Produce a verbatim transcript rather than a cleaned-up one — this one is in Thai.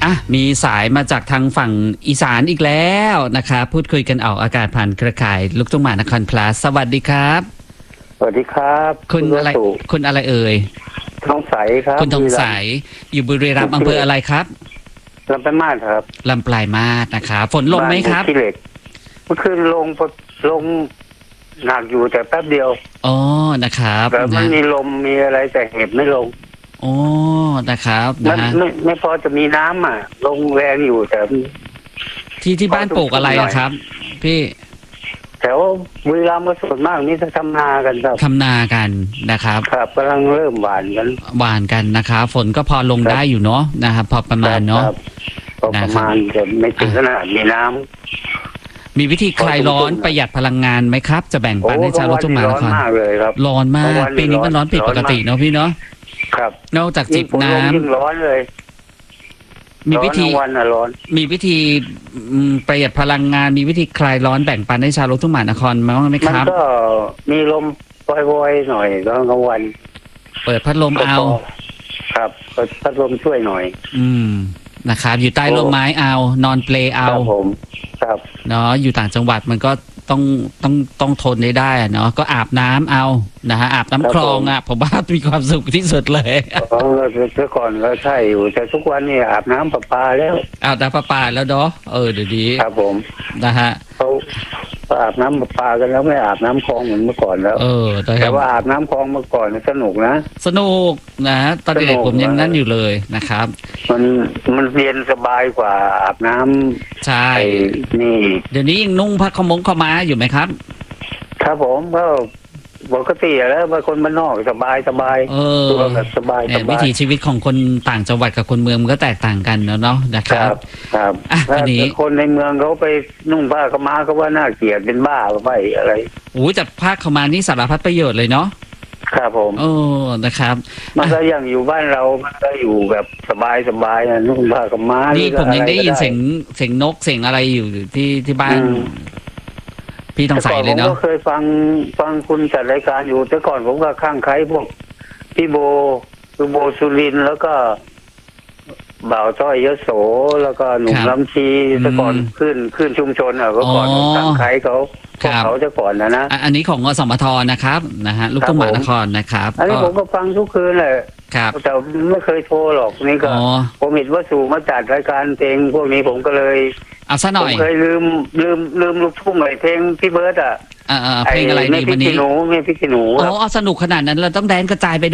อ่ะมีสายมาจากทางฝั่งอีสานอีกแล้วนะครับพูดคุยกันออกอากาศผ่านเครือข่ายลูกทุ่งหมานครพลัสสวัสดีครับสวัสดีครับคุณอะไรคุณอะไรเอ่ยทองใสครับคุณทองใสอยู่บุรีรัมย์อำเภออะไรครับลำปลายมาศครับลำปลายมาศนะครับฝนลงไหมครับขี้เหล็กเมื่อคืนลงลงหนักอยู่แต่แป๊บเดียวอ๋อนะครับแต่มันมีลมมีอะไรแต่เห็บไม่ลงอ๋อนะครับนะฮะไม่ไม่พอจะมีน้ำอ่ะลงแรงอยู่แต่ที่ที่บ้านปลูกอะไรอะครับพี่แถวบุรีรัมย์ส่วนมากนี่จะทำนากันครับทำนากันนะครับครับกำลังเริ่มหว่านกันหว่านกันนะครับฝนก็พอลงได้อยู่เนาะนะครับพอประมาณเนาะพอประมาณแต่ไม่ถึงขนาดมีน้ำมีวิธีคลายร้อนประหยัดพลังงานไหมครับจะแบ่งปันให้ชาวรถทุ่งหมานครร้อนมากเลยครับร้อนมากปีนี้มันร้อนผิดปกติเนาะพี่เนาะครับนอกจากจิบน้ำร้อนเลยมีวิธีมีวิธีประหยัดพลังงานมีวิธีคลายร้อนแบ่งปันให้ชาวรถทุ่งหมานครมั้งไหมครับมันก็มีลมปล่อยๆหน่อยตอนกลางวันเปิดพัดลมเอาครับเปิดพัดลมช่วยหน่อยอืมนะครับอยู่ใต้ร่มไม้เอานอนเปลเอาครับผมครับเนาะอยู่ต่างจังหวัดมันก็ต้องต้องต้องทนได้ได้เนาะก็อาบน้ำเอานะฮะอาบน้ำคลองอ่ะผมว่ามีความสุขที่สุดเลยอ๋อเมื่อก่อนก็ใช่อยู่แต่ทุกวันนี่อาบน้ำประปาแล้วอาบน้ำประปาแล้วเนาะเออเดี๋ยวนี้ครับผมนะฮะเขาอาบน้ำประปากันแล้วไม่อาบน้ำคลองเหมือนเมื่อก่อนแล้วเออแต่ว่าอาบน้ำคลองเมื่อก่อนสนุกนะสนุกนะตอนเด็กผมยังนั่นอยู่เลยนะครับมันมันเย็นสบายกว่าอาบน้ำใช่นี่เดี๋ยวนี้ยังนุ่งผ้าขมงขม้าอยู่ไหมครับครับผมก็ปกติแล้วบางคนบ้านนอกสบายสบายตัวแบบสบายสบายวิถีชีวิตของคนต่างจังหวัดกับคนเมืองมันก็แตกต่างกันเนาะเนาะนะครับครับอันนี้คนในเมืองเขาไปนุ่งผ้าขม้าเขาว่าน่าเกลียดเป็นบ้าไปอะไรโอ้แต่ผ้าขม้านี่สารพัดประโยชน์เลยเนาะครับผมโอ้นะครับมันก็ยังอยู่บ้านเรามันก็อยู่แบบสบายสบายนะนุ่งผ้าขม้านี่ผมยังได้ยินเสียงเสียงนกเสียงอะไรอยู่ที่ที่บ้านพี่ต้องใส่เลยเนาะผมก็เคยฟังฟังคุณจัดรายการอยู่แต่ก่อนผมก็ข้างใครพวกพี่โบคือโบสุรินแล้วก็บ่าวต้อยยโสแล้วก็หนุ่มลำชีแต่ก่อนขึ้นขึ้นชุมชนอ่ะก็ก่อนข้างใครเขาพวกเขาจะก่อนนะนะอันนี้ของอสมทนะครับนะฮะลูกทุ่งหมานครนะครับอันนี้ผมก็ฟังทุกคืนเลยครับแต่ไม่เคยโทรหรอกนี่ก็ผมเห็นว่าสู่มาจัดรายการเพลงพวกนี้ผมก็เลยเอาซะหน่อยผมเคยลืมลืมลืมลูกทุ่งเลยเพลงพี่เบิร์ดอ่ะเพลงอะไรนี่วันนี้ไม่พี่ขี้หนูไม่พี่ขี้หนูอ๋อเอาสนุกขนาดนั้นเราต้องแดนกระจายไป